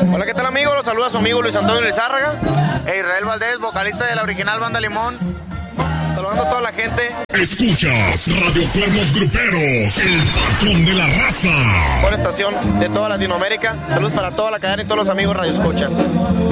Hola, ¿qué tal, amigos? Los saluda su amigo Luis Antonio Lizárraga e Israel Valdés, vocalista de la original Banda Limón. Saludando a toda la gente. Escuchas Radio Cuernos Gruperos, el patrón de la raza. Buena estación de toda Latinoamérica. Salud para toda la cadena y todos los amigos radioescuchas.